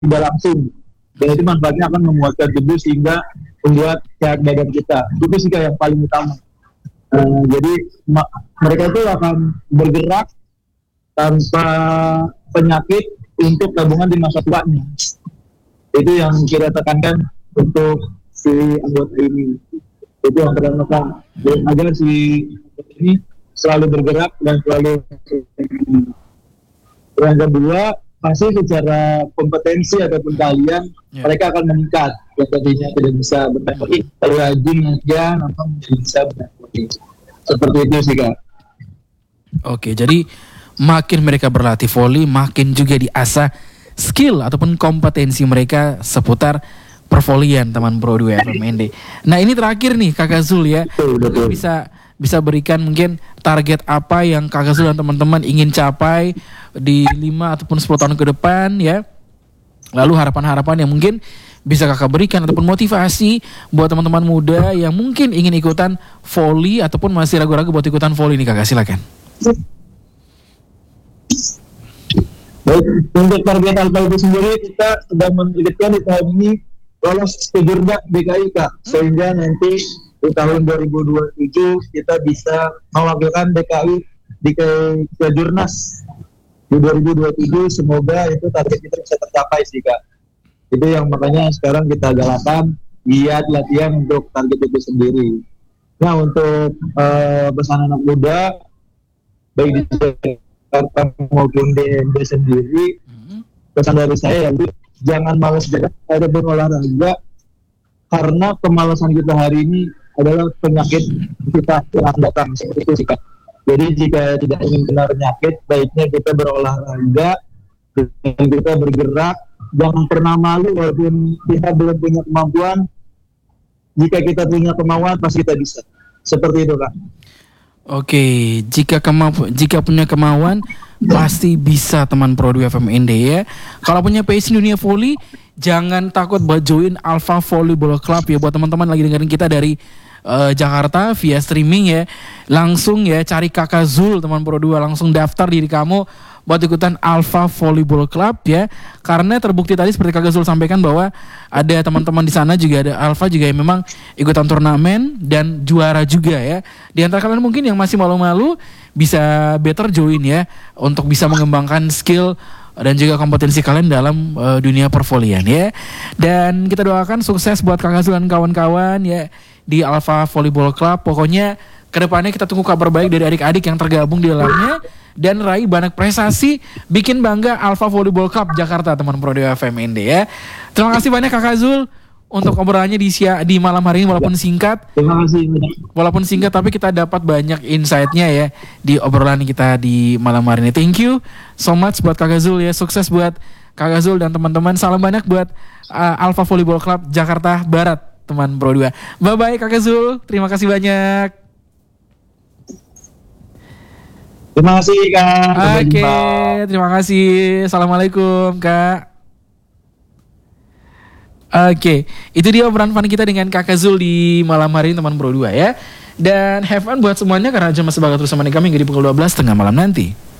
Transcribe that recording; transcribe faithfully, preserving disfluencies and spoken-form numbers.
tidak langsung, dan itu manfaatnya akan menguatkan tubuh sehingga membuat sehat badan kita. Itu sih yang paling utama. Uh, jadi ma- mereka itu akan bergerak tanpa penyakit untuk tabungan di masa tuanya. Itu yang kita tekankan untuk si anggota ini. Itu yang pertama kan, agar si anggota ini selalu bergerak dan selalu. Yang kedua, pasti secara kompetensi ataupun kalian yeah. mereka akan meningkat. Yang tadinya tidak bisa bermain, kalau rajin aja, nanti bisa bermain. Seperti itu sih Kak. Oke, jadi makin mereka berlatih voli, makin juga diasah skill ataupun kompetensi mereka seputar pervolian teman Pro dua F M N D. Nah ini terakhir nih Kakak Zul ya, betul, betul. bisa bisa berikan mungkin target apa yang Kakak Zul dan teman-teman ingin capai di lima ataupun sepuluh tahun ke depan ya. Lalu harapan-harapan yang mungkin bisa Kakak berikan ataupun motivasi buat teman-teman muda yang mungkin ingin ikutan voli ataupun masih ragu-ragu buat ikutan voli nih Kakak, silakan. Baik, untuk target Alfa itu sendiri kita sedang menargetkan di tahun ini lolos ke Jurnak D K I Kak, sehingga nanti di tahun dua ribu dua puluh tujuh kita bisa mewakilkan D K I di ke, ke Jurnas di dua ribu dua puluh tujuh. Semoga itu target kita bisa tercapai sih Kak. Itu yang makanya sekarang kita galakan giat latihan untuk target itu sendiri. Nah untuk uh, pesan anak muda baik di Jakarta maupun di N D sendiri, pesan dari saya yaitu jangan malas jalan ataupun olahraga, karena kemalasan kita hari ini adalah penyakit kita yang datang, seperti itu sih Kak. Jadi jika tidak ingin kena penyakit, baiknya kita berolahraga dan kita bergerak. Jangan pernah malu walaupun kita belum punya kemampuan. Jika kita punya kemauan, pasti kita bisa. Seperti itu Kak. Oke, jika kemampu, jika punya kemauan pasti bisa teman Pro dua F M N D ya. Kalau punya passion dunia voli, jangan takut buat join Alpha Volleyball Club ya. Buat teman-teman lagi dengerin kita dari uh, Jakarta via streaming ya, langsung ya cari Kakak Zul teman Pro dua, langsung daftar diri kamu buat ikutan Alpha Volleyball Club ya. Karena terbukti tadi seperti Kakak Zul sampaikan bahwa ada teman-teman di sana juga, ada Alpha juga yang memang ikutan turnamen dan juara juga ya. Di antara kalian mungkin yang masih malu-malu bisa better join ya, untuk bisa mengembangkan skill dan juga kompetensi kalian dalam uh, dunia pervolian ya. Dan kita doakan sukses buat Kakak Zul dan kawan-kawan ya di Alpha Volleyball Club. Pokoknya kedepannya kita tunggu kabar baik dari adik-adik yang tergabung di dalamnya dan raih banyak prestasi, bikin bangga Alpha Volleyball Club Jakarta teman Pro dua F M N D ya. Terima kasih banyak Kakak Zul untuk obrolannya di sia- di malam hari ini, walaupun singkat. Terima kasih. Walaupun singkat tapi kita dapat banyak insight-nya ya di obrolan kita di malam hari ini. Thank you so much buat Kakak Zul ya. Sukses buat Kakak Zul dan teman-teman. Salam banyak buat uh, Alpha Volleyball Club Jakarta Barat teman Pro dua. Bye bye Kakak Zul. Terima kasih banyak. Terima kasih Kak. Oke, okay, terima kasih. Assalamualaikum Kak. Oke, okay, itu dia obrolan fun kita dengan Kakak Zul di malam hari ini teman Pro dua ya. Dan have fun buat semuanya karena jam masih bakal terus sama kami hingga di pukul dua belas tengah malam nanti.